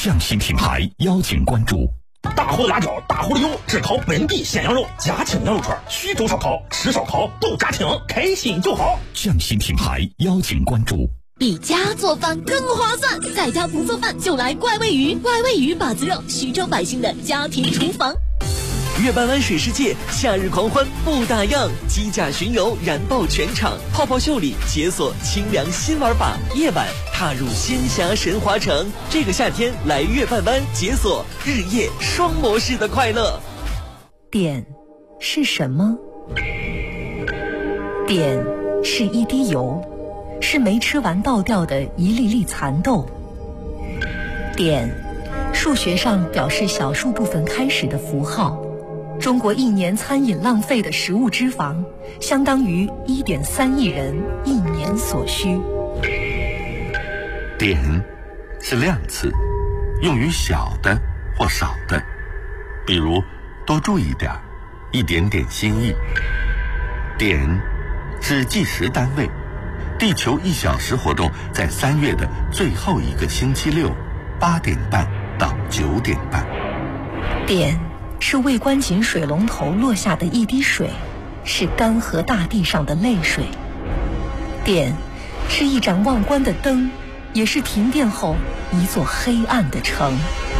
匠心品牌邀请关注。 大湖的辣椒，大湖的油，只烤本地鲜羊肉，家庭羊肉串，徐州烧烤，吃烧烤都家庭，开心就好。 匠心品牌邀请关注。 比家做饭更划算，在家不做饭就来怪味鱼，怪味鱼把子肉，徐州百姓的家庭厨房。 月半湾水世界夏日狂欢不打烊，机甲巡游燃爆全场，泡泡秀里解锁清凉新玩法，夜晚踏入仙侠神华城。这个夏天来月半湾解锁日夜双模式的快乐。 碘是什么？碘是一滴油，是没吃完倒掉的一粒粒蚕豆。碘数学上表示小数部分开始的符号。中国一年餐饮浪费的食物脂肪相当于1.3亿人一年所需。 碘是量词，用于小的或少的，比如多注意点，一点点心意。碘是计时单位，地球1小时活动在3月的最后一个星期六8点半到9点半。 碘是未关紧水龙头落下的一滴水，是干涸大地上的泪水。碘是一盏忘关的灯，也是停电后一座黑暗的城。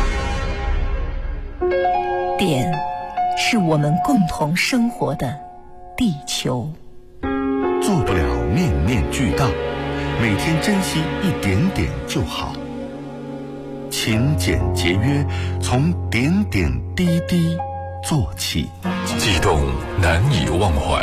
碘是我们共同生活的地球。 做不了面面俱到，每天珍惜一点点就好。勤俭节约，从点点滴滴做起。 悸动难以忘怀，